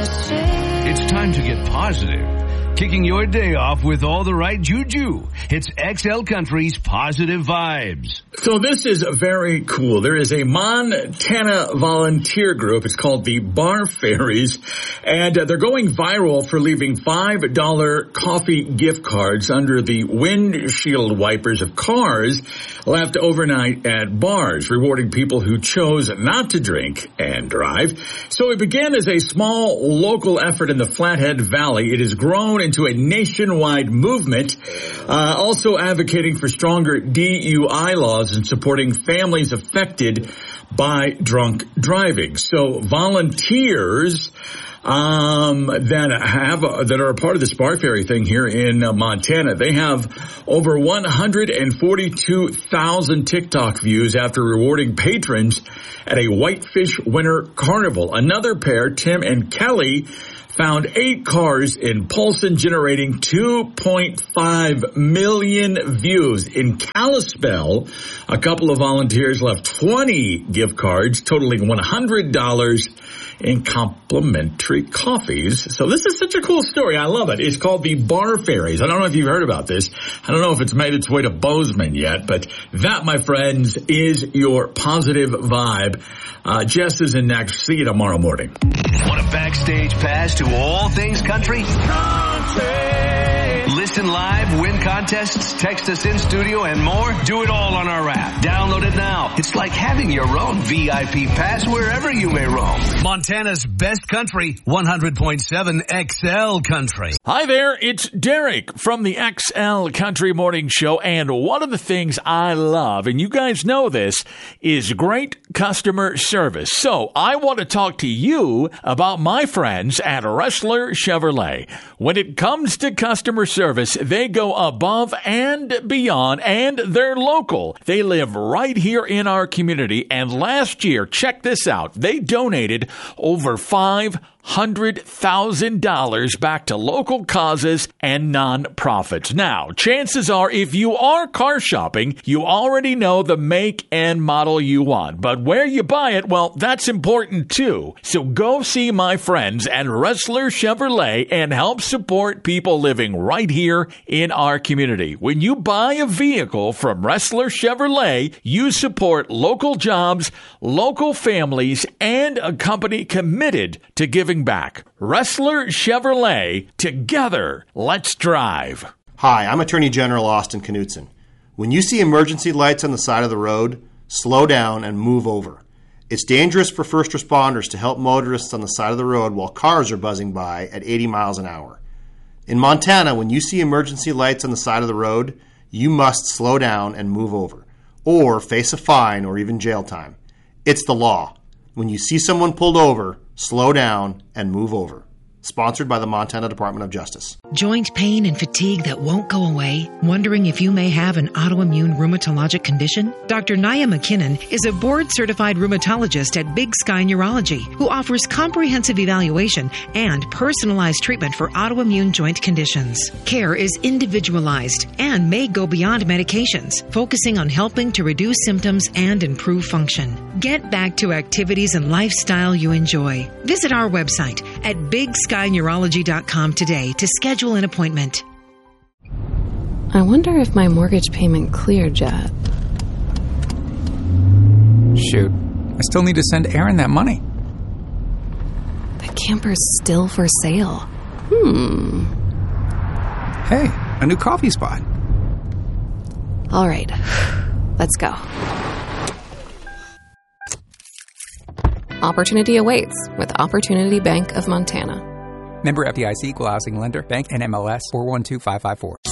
It's time to get positive. Kicking your day off with all the right juju. It's XL Country's Positive Vibes. So this is very cool. There is a Montana volunteer group. It's called the Bar Fairies, and they're going viral for leaving $5 coffee gift cards under the windshield wipers of cars left overnight at bars, rewarding people who chose not to drink and drive. So it began as a small local effort in the Flathead Valley. It has grown into a nationwide movement, also advocating for stronger DUI laws and supporting families affected by drunk driving. So volunteers that are a part of this Bar Fairy thing here in Montana, they have over 142,000 TikTok views after rewarding patrons at a Whitefish Winter Carnival. Another pair, Tim and Kelly, found 8 cars in Polson, generating 2.5 million views. In Kalispell, a couple of volunteers left 20 gift cards totaling $100 in complimentary coffees. So this is such a cool story. I love it. It's called the Bar Fairies. I don't know if you've heard about this. I don't know if it's made its way to Bozeman yet, but that, my friends, is your positive vibe. Jess is in next. See you tomorrow morning. Want a backstage pass to all things country? Listen live, win contests, text us in studio, and more? Do it all on our app. Download it now. It's like having your own VIP pass wherever you may roam. Montana's best country, 100.7 XL Country. Hi there, it's Derek from the XL Country Morning Show, and one of the things I love, and you guys know this, is great customer service. So I want to talk to you about my friends at Ressler Chevrolet. When it comes to customer service, they go above and beyond, and they're local. They live right here in our community, and last year, check this out, they donated over $500,000 back to local causes and nonprofits. Now, chances are, if you are car shopping, you already know the make and model you want. But where you buy it, well, that's important too. So go see my friends at Ressler Chevrolet and help support people living right here in our community. When you buy a vehicle from Ressler Chevrolet, you support local jobs, local families, and a company committed to giving back. Ressler Chevrolet, together, let's drive. Hi, I'm Attorney General Austin Knutson. When you see emergency lights on the side of the road, slow down and move over. It's dangerous for first responders to help motorists on the side of the road while cars are buzzing by at 80 miles an hour. In Montana, when you see emergency lights on the side of the road, you must slow down and move over, or face a fine or even jail time. It's the law. When you see someone pulled over, slow down and move over. Sponsored by the Montana Department of Justice. Joint pain and fatigue that won't go away? Wondering if you may have an autoimmune rheumatologic condition? Dr. Nia McKinnon is a board-certified rheumatologist at Big Sky Neurology who offers comprehensive evaluation and personalized treatment for autoimmune joint conditions. Care is individualized and may go beyond medications, focusing on helping to reduce symptoms and improve function. Get back to activities and lifestyle you enjoy. Visit our website at BigSkyNeurology.com today to schedule an appointment. I wonder if my mortgage payment cleared yet. Shoot, I still need to send Aaron that money. The camper's still for sale. Hey, a new coffee spot. All right, let's go. Opportunity awaits with Opportunity Bank of Montana. Member FDIC, Equal Housing Lender, Bank NMLS 412554.